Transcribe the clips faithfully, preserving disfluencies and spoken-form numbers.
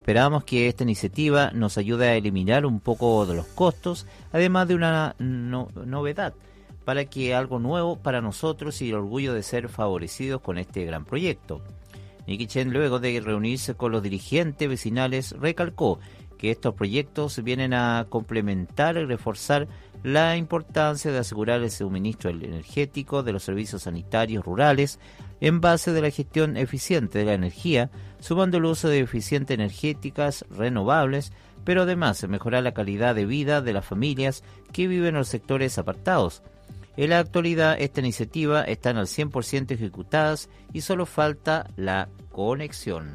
Esperamos que esta iniciativa nos ayude a eliminar un poco de los costos, además de una no, novedad, para que algo nuevo para nosotros y el orgullo de ser favorecidos con este gran proyecto. Nicky Chen, luego de reunirse con los dirigentes vecinales, recalcó que estos proyectos vienen a complementar y reforzar la importancia de asegurar el suministro energético de los servicios sanitarios rurales en base de la gestión eficiente de la energía, sumando el uso de eficientes energéticas renovables, pero además mejorar la calidad de vida de las familias que viven en los sectores apartados. En la actualidad, esta iniciativa está al cien por ciento ejecutadas y solo falta la conexión.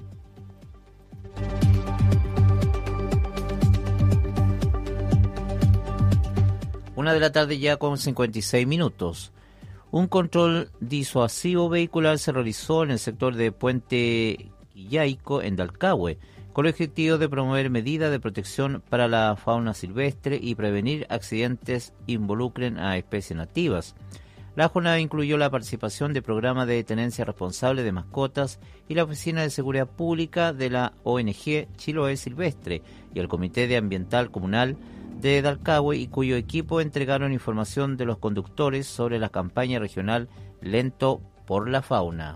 Una de la tarde ya con cincuenta y seis minutos. Un control disuasivo vehicular se realizó en el sector de Puente Quillaico, en Dalcahue, con el objetivo de promover medidas de protección para la fauna silvestre y prevenir accidentes que involucren a especies nativas. La jornada incluyó la participación del programa de tenencia responsable de mascotas y la Oficina de Seguridad Pública de la O N G Chiloé Silvestre y el Comité de Ambiental Comunal de Dalcahue, y cuyo equipo entregaron información de los conductores sobre la campaña regional Lento por la Fauna.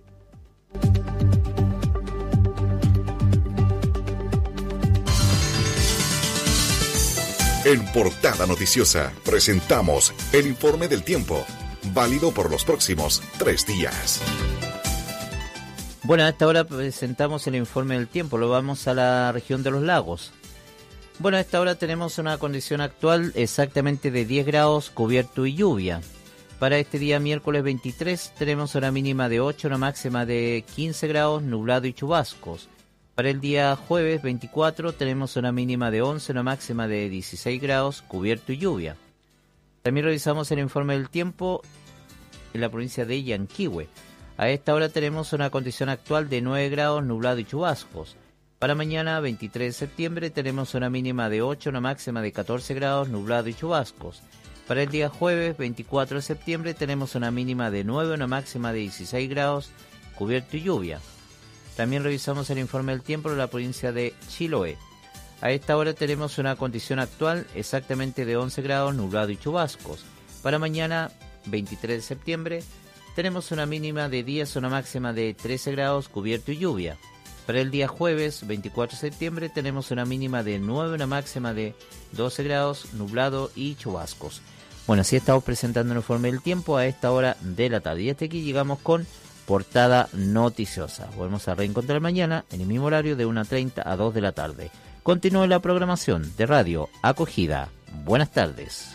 En Portada Noticiosa presentamos el informe del tiempo, válido por los próximos tres días. Bueno, a esta hora presentamos el informe del tiempo, lo vamos a la región de los lagos. Bueno, a esta hora tenemos una condición actual exactamente de diez grados, cubierto y lluvia. Para este día miércoles veintitrés tenemos una mínima de ocho, una máxima de quince grados, nublado y chubascos. Para el día jueves veinticuatro tenemos una mínima de once, una máxima de dieciséis grados, cubierto y lluvia. También revisamos el informe del tiempo en la provincia de Yanquihue. A esta hora tenemos una condición actual de nueve grados, nublado y chubascos. Para mañana, veintitrés de septiembre, tenemos una mínima de ocho, una máxima de catorce grados, nublado y chubascos. Para el día jueves, veinticuatro de septiembre, tenemos una mínima de nueve, una máxima de dieciséis grados, cubierto y lluvia. También revisamos el informe del tiempo de la provincia de Chiloé. A esta hora tenemos una condición actual exactamente de once grados, nublado y chubascos. Para mañana, veintitrés de septiembre, tenemos una mínima de diez, una máxima de trece grados, cubierto y lluvia. Para el día jueves, veinticuatro de septiembre, tenemos una mínima de nueve, una máxima de doce grados, nublado y chubascos. Bueno, así estamos presentando el informe del tiempo a esta hora de la tarde. Y hasta aquí llegamos con Portada Noticiosa. Volvemos a reencontrar mañana en el mismo horario de una treinta a dos de la tarde. Continúe la programación de Radio Acogida. Buenas tardes.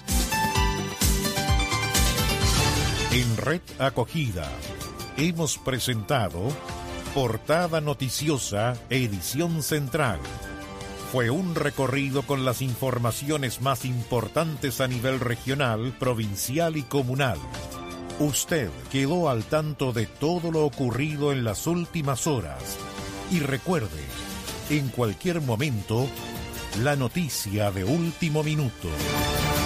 En Red Acogida hemos presentado Portada Noticiosa, edición central. Fue un recorrido con las informaciones más importantes a nivel regional, provincial y comunal. Usted quedó al tanto de todo lo ocurrido en las últimas horas. Y recuerde, en cualquier momento, la noticia de último minuto.